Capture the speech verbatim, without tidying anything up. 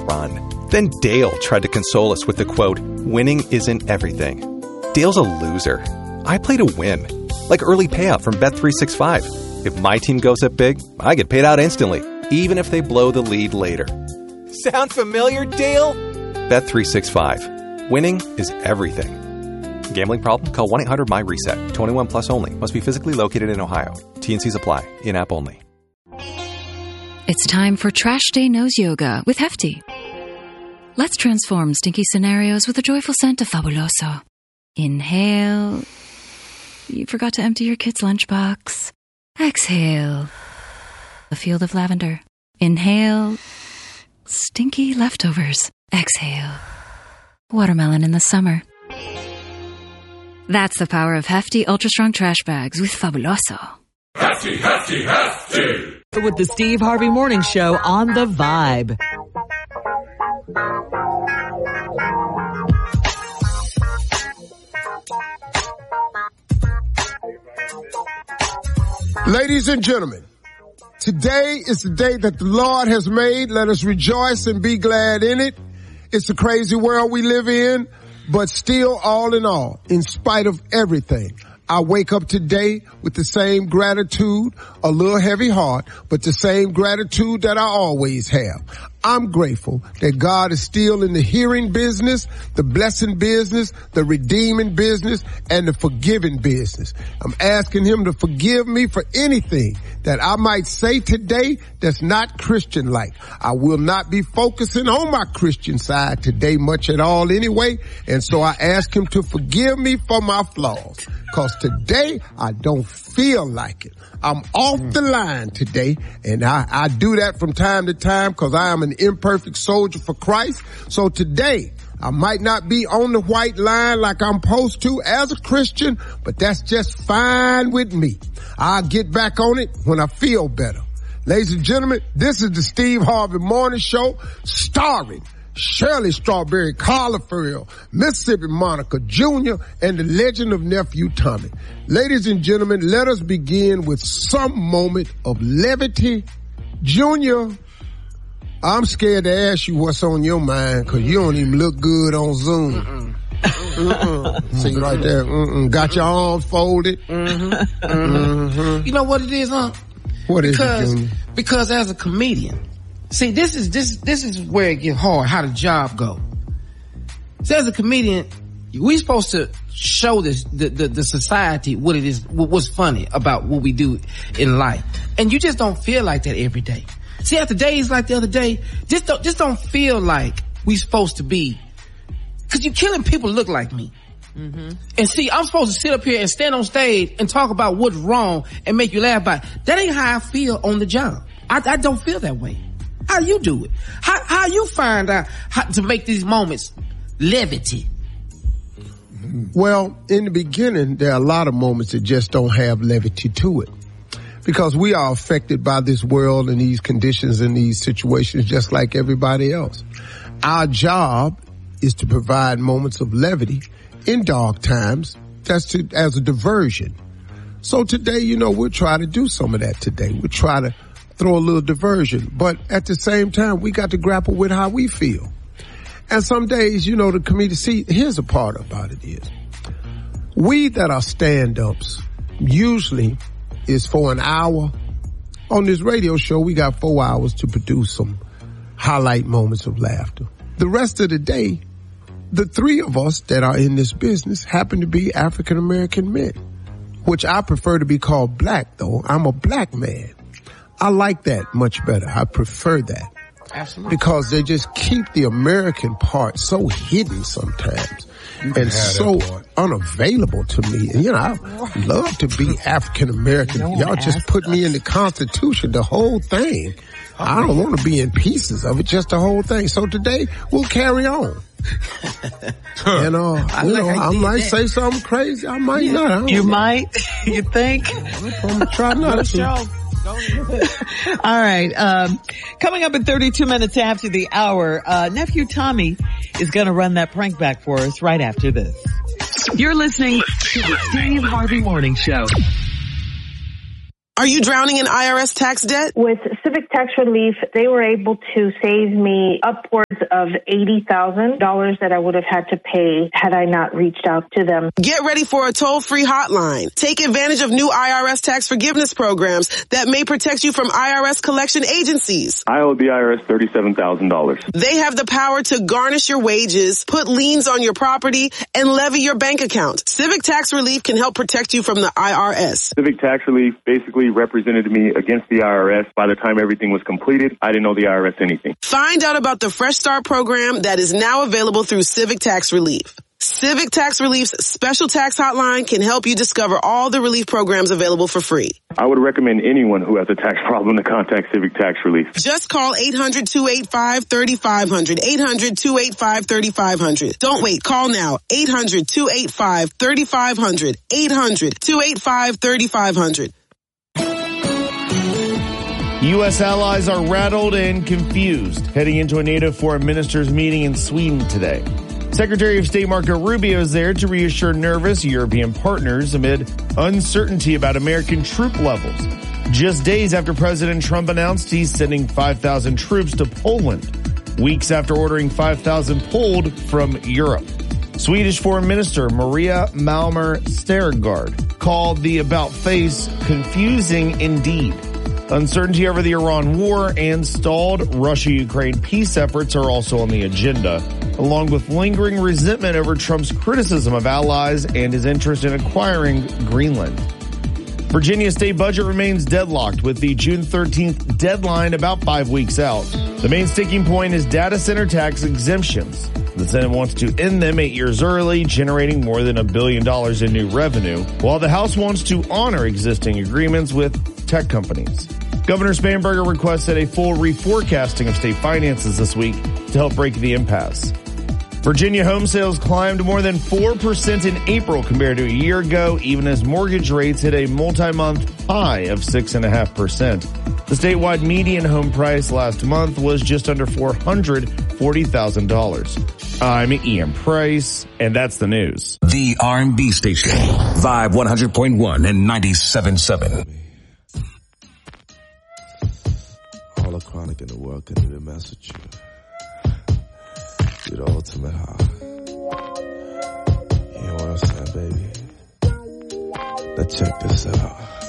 run. Then Dale tried to console us with the quote, "Winning isn't everything." Dale's a loser. I play to win. Like early payout from Bet three sixty-five. If my team goes up big, I get paid out instantly, even if they blow the lead later. Sound familiar, Dale? Bet three sixty-five. Winning is everything. Gambling problem? Call one eight hundred M Y reset. twenty-one plus only. Must be physically located in Ohio. T N Cs apply. In-app only. It's time for Trash Day Nose Yoga with Hefty. Let's transform stinky scenarios with a joyful scent of Fabuloso. Inhale. You forgot to empty your kid's lunchbox. Exhale. A field of lavender. Inhale. Stinky leftovers. Exhale. Watermelon in the summer. That's the power of Hefty Ultra Strong Trash Bags with Fabuloso. Hefty, hefty, hefty! With the Steve Harvey Morning Show on The Vibe. Ladies and gentlemen, today is the day that the Lord has made. Let us rejoice and be glad in it. It's a crazy world we live in, but still, all in all, in spite of everything, I wake up today with the same gratitude, a little heavy heart, but the same gratitude that I always have. I'm grateful that God is still in the hearing business, the blessing business, the redeeming business, and the forgiving business. I'm asking him to forgive me for anything that I might say today that's not Christian-like. I will not be focusing on my Christian side today much at all anyway, and so I ask him to forgive me for my flaws, because today I don't feel like it. I'm off the line today, and I, I do that from time to time because I am an imperfect soldier for Christ. So today, I might not be on the white line like I'm supposed to as a Christian, but that's just fine with me. I'll get back on it when I feel better. Ladies and gentlemen, this is the Steve Harvey Morning Show, starring Shirley Strawberry, Carla Farrell, Mississippi Monica Junior, and the legend of Nephew Tommy. Ladies and gentlemen, let us begin with some moment of levity. Junior, I'm scared to ask you what's on your mind because you don't even look good on Zoom. Mm-mm. Mm-mm. See right there. Mm-mm. Got your arms folded. Mm-hmm. Mm-hmm. You know what it is, huh? What is because, it, Junior? Because as a comedian, see, this is this this is where it gets hard, how the job go. So as a comedian, we supposed to show this the, the, the society what it is, what's funny about what we do in life. And you just don't feel like that every day. See, after days like the other day, just don't just don't feel like we supposed to be, because you're killing people that look like me. Mm-hmm. And see, I'm supposed to sit up here and stand on stage and talk about what's wrong and make you laugh about it. That ain't how I feel on the job. I, I don't feel that way. How you do it? How how you find out how to make these moments levity? Well, in the beginning, there are a lot of moments that just don't have levity to it, because we are affected by this world and these conditions and these situations just like everybody else. Our job is to provide moments of levity in dark times. That's to, as a diversion. So today, you know, we'll try to do some of that today. We'll try to throw a little diversion, but at the same time, we got to grapple with how we feel. And some days, you know, the comedian, see, here's a part about it is, we that are stand-ups usually is for an hour. On this radio show, we got four hours to produce some highlight moments of laughter. The rest of the day, the three of us that are in this business happen to be African-American men, which I prefer to be called black, though. I'm a black man. I like that much better. I prefer that. Absolutely. Because they just keep the American part so hidden sometimes and so unavailable to me. And, you know, I love to be African American. Y'all just put me in the Constitution, the whole thing. I don't want to be in pieces of it, just the whole thing. So today, we'll carry on. And, uh, I you like know, I I did might that. say something crazy. I might Yeah. not. I don't You know. might. You think? I'm gonna try not to. All right. Um, coming up in thirty-two minutes after the hour, uh, Nephew Tommy is going to run that prank back for us right after this. You're listening to the Steve Harvey Morning Show. Are you drowning in I R S tax debt? With Civic Civic Tax Relief, they were able to save me upwards of eighty thousand dollars that I would have had to pay had I not reached out to them. Get ready for a toll-free hotline. Take advantage of new I R S tax forgiveness programs that may protect you from I R S collection agencies. I owe the I R S thirty-seven thousand dollars. They have the power to garnish your wages, put liens on your property, and levy your bank account. Civic Tax Relief can help protect you from the I R S. Civic Tax Relief basically represented me against the I R S. By the time everything was completed, I didn't owe the I R S anything. Find out about the Fresh Start program that is now available through Civic Tax Relief. Civic Tax Relief's special tax hotline can help you discover all the relief programs available for free. I would recommend anyone who has a tax problem to contact Civic Tax Relief. Just call eight hundred, two eight five, three five zero zero. eight hundred, two eight five, three five zero zero. Don't wait. Call now. eight hundred, two eight five, three five zero zero. eight hundred, two eight five, three five zero zero. U S allies are rattled and confused heading into a NATO foreign ministers meeting in Sweden today. Secretary of State Marco Rubio is there to reassure nervous European partners amid uncertainty about American troop levels. Just days after President Trump announced he's sending five thousand troops to Poland, weeks after ordering five thousand pulled from Europe. Swedish Foreign Minister Maria Malmer Stergard called the about-face confusing indeed. Uncertainty over the Iran war and stalled Russia-Ukraine peace efforts are also on the agenda, along with lingering resentment over Trump's criticism of allies and his interest in acquiring Greenland. Virginia's state budget remains deadlocked with the June thirteenth deadline about five weeks out. The main sticking point is data center tax exemptions. The Senate wants to end them eight years early, generating more than a billion dollars in new revenue, while the House wants to honor existing agreements with tech companies. Governor Spanberger requested a full reforecasting of state finances this week to help break the impasse. Virginia home sales climbed more than four percent in April compared to a year ago, even as mortgage rates hit a multi-month high of six point five percent. The statewide median home price last month was just under four hundred forty thousand dollars. I'm Ian Price, and that's the news. The R and B station, Vibe one hundred point one and ninety-seven point seven. All the chronic in the world can even mess with you. You're the ultimate high. You know what I'm saying, baby? Now check this out.